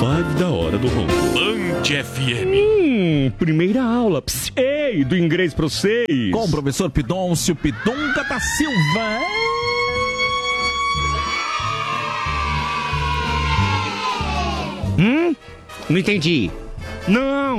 5 da hora do ronco. Band FM. Primeira aula. Ei, do inglês pra vocês. Com o professor Pidoncio Pidonca da Silva. Não entendi. Não.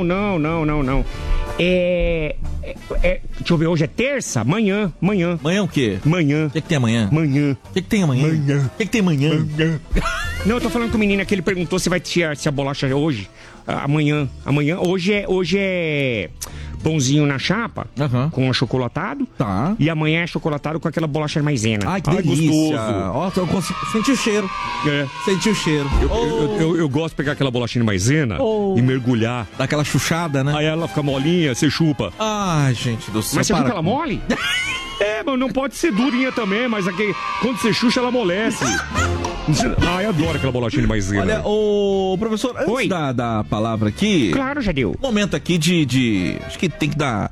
Deixa eu ver, hoje é terça? Amanhã. Amanhã o quê? Amanhã. O que tem amanhã? Amanhã. O que tem amanhã? Amanhã. O que tem amanhã? Não, eu tô falando com o menino que ele perguntou se vai tirar se a bolacha hoje. Amanhã. Hoje é pãozinho na chapa, com achocolatado. Tá. E amanhã é chocolatado com aquela bolacha maisena. Ai, que delícia. Gostoso. Ó, eu consigo sentir o cheiro. É. Senti o cheiro. Eu gosto de pegar aquela bolachinha maisena e mergulhar. Dá aquela chuchada, né? Aí ela fica molinha, você chupa. Ai, gente do céu. Mas você chupa ela mole? Mas não pode ser durinha também, mas aqui, quando você chucha, ela amolece. Eu adoro aquela bolachinha de maisena. Olha, o professor, antes da palavra aqui... Claro, já deu. Momento aqui de acho que tem que dar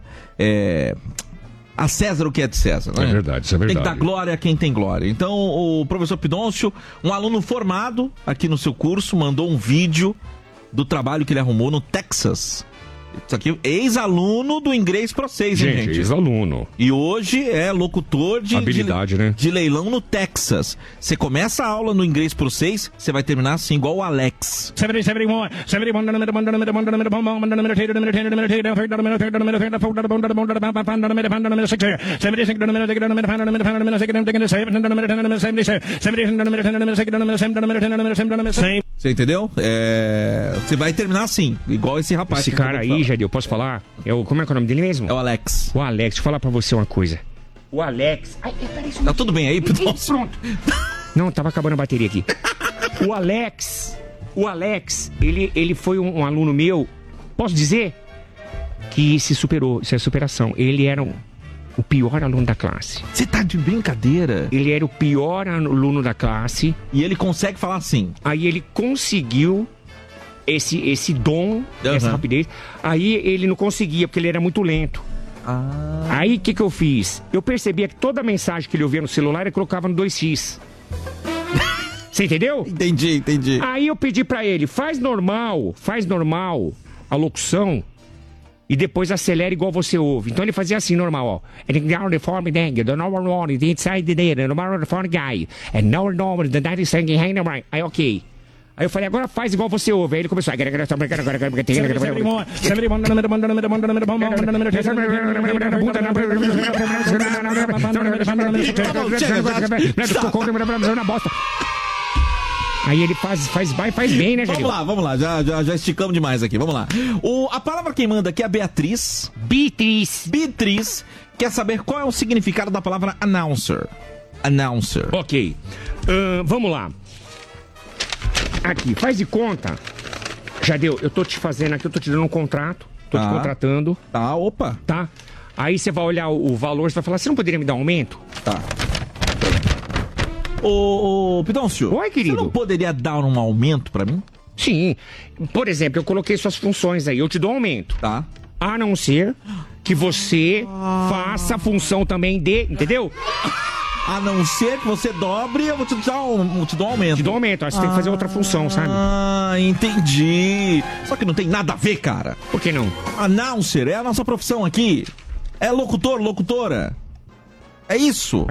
a César o que é de César, né? É verdade, isso é verdade. Tem que dar glória a quem tem glória. Então, o professor Pidoncio, um aluno formado aqui no seu curso, mandou um vídeo do trabalho que ele arrumou no Texas. Isso aqui, ex-aluno do Inglês Pro 6, hein, gente? Ex-aluno. E hoje é locutor habilidade, né? De leilão no Texas. Você começa a aula no Inglês Pro 6, você vai terminar assim, igual o Alex. Você entendeu? Você vai terminar assim, igual esse rapaz. Esse cara aí, Jadeu, posso falar? Como é que é o nome dele mesmo? É o Alex. O Alex, deixa eu falar pra você uma coisa. O Alex... Tá tudo bem aí, Pidoncio? Pronto. Não, tava acabando a bateria aqui. O Alex, ele foi um aluno meu, posso dizer? Que se superou, isso é superação. Ele era o pior aluno da classe. Você tá de brincadeira? Ele era o pior aluno da classe. E ele consegue falar assim. Aí ele conseguiu esse dom, essa rapidez. Aí ele não conseguia, porque ele era muito lento. Aí o que eu fiz? Eu percebia que toda mensagem que ele ouvia no celular, ele colocava no 2x. Você entendeu? Entendi. Aí eu pedi pra ele, faz normal a locução e depois acelera igual você ouve. Então ele fazia assim, normal, ó. Aí, ok. Aí eu falei, agora faz igual você ouve. Aí ele começou. Aí ele faz bem, né, gente? Vamos lá. Já esticamos demais aqui. Vamos lá. A palavra quem manda aqui é a Beatriz. Beatriz quer saber qual é o significado da palavra announcer. Ok. Vamos lá. Aqui, faz de conta. Jadeu, eu tô te fazendo aqui, eu tô te dando um contrato. Tô te contratando. Tá, opa. Tá? Aí você vai olhar o valor, você vai falar, você não poderia me dar um aumento? Tá. Ô, Pidoncio. Oi, querido. Você não poderia dar um aumento pra mim? Sim. Por exemplo, eu coloquei suas funções aí, eu te dou um aumento. Tá. A não ser que você faça a função também de... Entendeu? A não ser que você dobre, eu vou te dar um aumento. Te dou um aumento, aí você tem que fazer outra função, sabe? Entendi. Só que não tem nada a ver, cara. Por que não? Announcer é a nossa profissão aqui. É locutor, locutora. É isso.